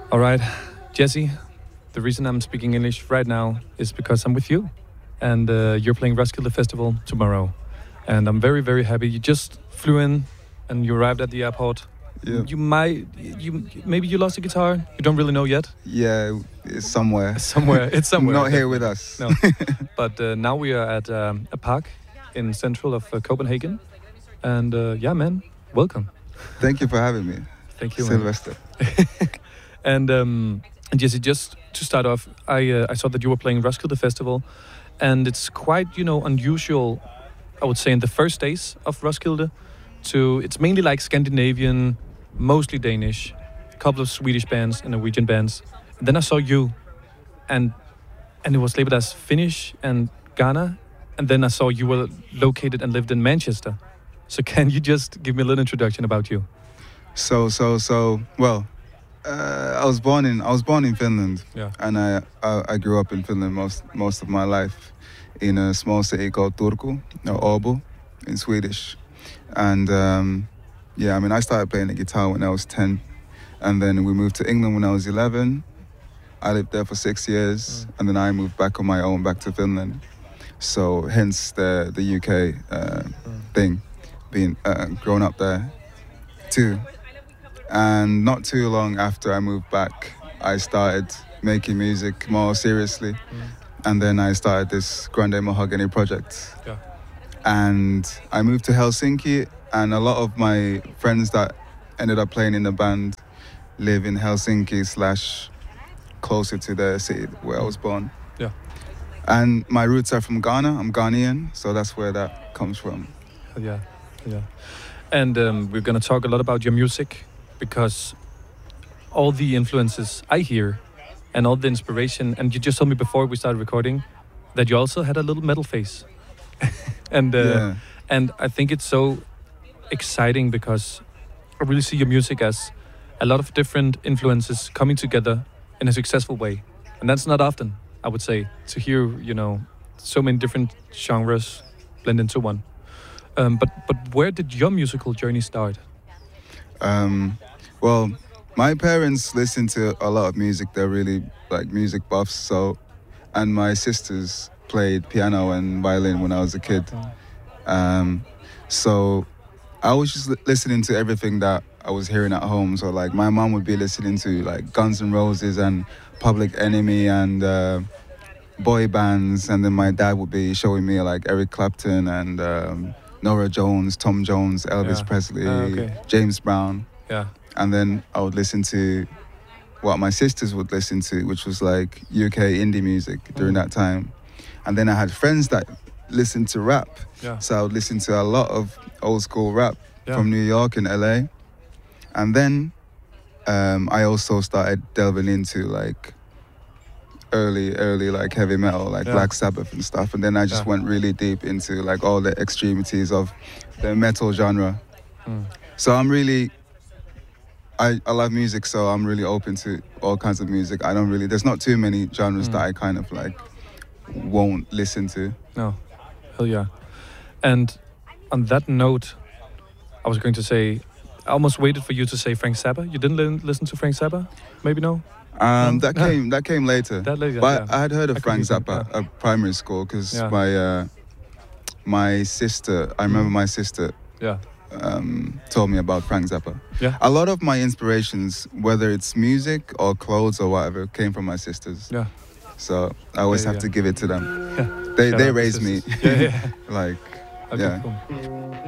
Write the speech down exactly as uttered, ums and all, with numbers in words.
All right, Jesse, the reason I'm speaking English right now is because I'm with you. And uh, you're playing Roskilde Festival tomorrow. And I'm very, very happy. You just flew in and you arrived at the airport. Yeah. You might, you maybe you lost a guitar. You don't really know yet. Yeah, it's somewhere. Somewhere, it's somewhere. Not here with us. No, but uh, now we are at um, a park in central of uh, Copenhagen. And uh, yeah, man, welcome. Thank you for having me. Thank you, man. Sylvester. and um, and Jesse, just to start off, I uh, I saw that you were playing Roskilde Festival, and it's quite you know unusual, I would say, in the first days of Roskilde, to it's mainly like Scandinavian, mostly Danish, a couple of Swedish bands and Norwegian bands. And then I saw you, and and it was labeled as Finnish and Ghana, and then I saw you were located and lived in Manchester. So can you just give me a little introduction about you? So so so well, uh, I was born in I was born in Finland. Yeah. And I, I I grew up in Finland most most of my life, in a small city called Turku or Åbo in Swedish. And um, yeah, I mean I started playing the guitar when I was ten, and then we moved to England when I was eleven. I lived there for six years, mm. and then I moved back on my own back to Finland. So hence the the U K uh, mm. thing, being uh, grown up there too. And not too long after I moved back, I started making music more seriously. Mm. And then I started this Grande Mahogany project. Yeah. And I moved to Helsinki, and a lot of my friends that ended up playing in the band live in Helsinki slash closer to the city where I was born. Yeah. And my roots are from Ghana. I'm Ghanaian, so that's where that comes from. Yeah, yeah. And um, we're going to talk a lot about your music, because all the influences I hear and all the inspiration, and you just told me before we started recording that you also had a little metal face. and uh, yeah. and I think it's so exciting because I really see your music as a lot of different influences coming together in a successful way. And that's not often, I would say, to hear, you know, so many different genres blend into one. Um, but but where did your musical journey start? Um, well, my parents listen to a lot of music. They're really like music buffs. So, and my sisters played piano and violin when I was a kid. Um, so I was just li- listening to everything that I was hearing at home. So like my mom would be listening to like Guns N' Roses and Public Enemy and uh, boy bands. And then my dad would be showing me like Eric Clapton and um, Norah Jones, Tom Jones, Elvis Yeah. Presley, Ah, okay. James Brown. Yeah. And then I would listen to what my sisters would listen to, which was like U K indie music during Mm. that time. And then I had friends that listened to rap. Yeah. So I would listen to a lot of old school rap Yeah. from New York and L A. And then um, I also started delving into like early, early like heavy metal, like Yeah. Black Sabbath and stuff. And then I just Yeah. went really deep into like all the extremities of the metal genre. Mm. So I'm really, I, I love music, so I'm really open to all kinds of music. I don't really, there's not too many genres Mm. that I kind of like won't listen to. No. Hell yeah. And on that note, I was going to say, I almost waited for you to say Frank Zappa. You didn't li- listen to Frank Zappa? Maybe no? Um, No. that came that came later. That later, but yeah. I had heard of I Frank confused them, Zappa yeah. at primary school because Yeah. my uh, my sister, I remember my sister Yeah. um, told me about Frank Zappa. Yeah. A lot of my inspirations, whether it's music or clothes or whatever, came from my sisters. Yeah. So I always Yeah, have yeah. to give it to them. Yeah. They Shout they out to raised me. sisters. Yeah, yeah. Like Okay, yeah. cool.